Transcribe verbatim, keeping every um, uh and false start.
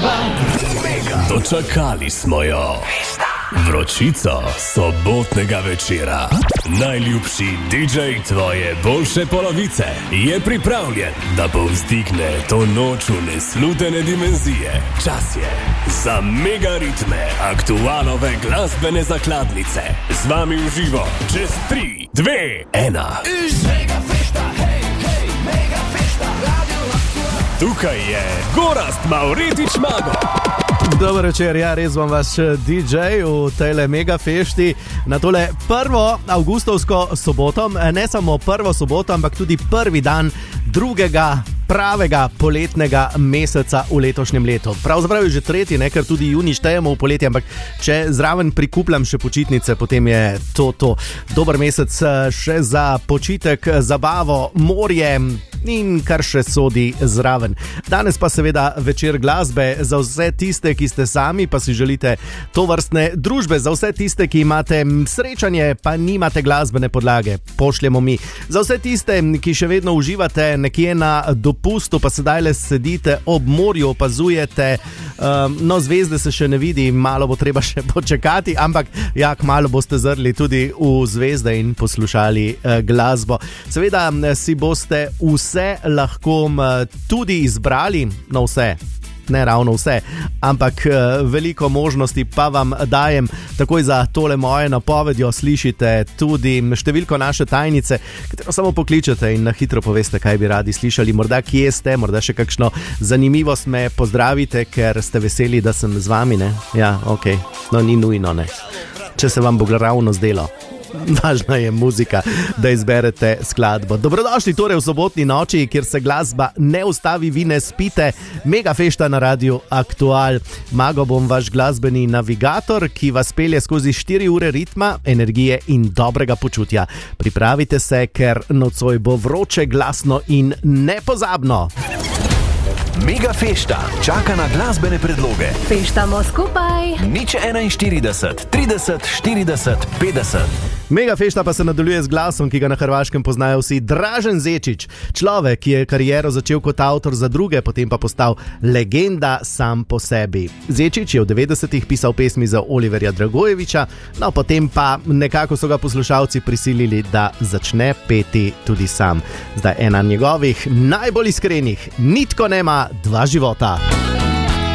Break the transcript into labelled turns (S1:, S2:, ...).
S1: Dočakali smo jo. Vročico sobotnega večera. Najljubši didžej tvoje boljše polovice je pripravljen, da povzdigne to noč v neslutene dimenzije. Čas je za mega ritme aktualove glasbene zakladnice. Z vami v živo čez tri, dve, ena.
S2: Mega fešta, hej, hej, mega fešta, Radio Aktual.
S1: Tukaj je Gorazd Mavretič Mago.
S3: Dober večer, ja, res bom vaš didžej v tejle mega fešti na tole prvo avgustovsko soboto. Ne samo prvo soboto, ampak tudi prvi dan drugega pravega poletnega meseca v letošnjem letu. Pravzaprav je že tretji, ne, ker tudi junij štejemo v poletje, ampak če zraven prikupljam še počitnice, potem je to to. Dober mesec še za počitek, zabavo, morje in kar še sodi zraven. Danes pa seveda večer glasbe za vse tiste, ki ste sami, pa si želite to vrstne družbe, za vse tiste, ki imate srečanje, pa nimate glasbene podlage, pošljemo mi. Za vse tiste, ki še vedno uživate nekje na dopustu, pa sedaj le sedite ob morju, opazujete, um, no, zvezde se še ne vidi, malo bo treba še počakati, ampak ja, kmalu boste zrli tudi v zvezde in poslušali uh, glasbo. Seveda si boste vse lahko tudi izbrali, no vse, ne ravno vse, ampak veliko možnosti pa vam dajem takoj za tole moje napovedjo. Slišite tudi številko naše tajnice, katero samo pokličete in na hitro poveste, kaj bi radi slišali. Morda kje ste, morda še kakšno zanimivost me pozdravite, ker ste veseli, da sem z vami, ne? Ja, ok, no ni nujno, ne. Če se vam bo ravno zdelo. Važna je muzika, da izberete skladbo. Dobrodošli torej v sobotni noči, kjer se glasba ne ustavi, vi ne spite. Mega fešta na Radiu Aktual. Mago bom vaš glasbeni navigator, ki vas pelje skozi štiri ure ritma, energije in dobrega počutja. Pripravite se, ker nocoj bo vroče, glasno in nepozabno.
S4: Mega fešta čaka na glasbene predloge.
S5: Feštamo skupaj.
S4: Nič enainštirideset, trideset, štirideset, petdeset.
S3: Mega fešta pa se nadaljuje z glasom, ki ga na Hrvaškem poznajo vsi. Dražen Zečić, človek, ki je kariero začel kot avtor za druge, potem pa postal legenda sam po sebi. Zečić je v devetdesetih pisal pesmi za Oliverja Dragojevića, no potem pa nekako so ga poslušalci prisilili, da začne peti tudi sam. Zdaj ena njegovih najbolj iskrenih, nitko nema dva života.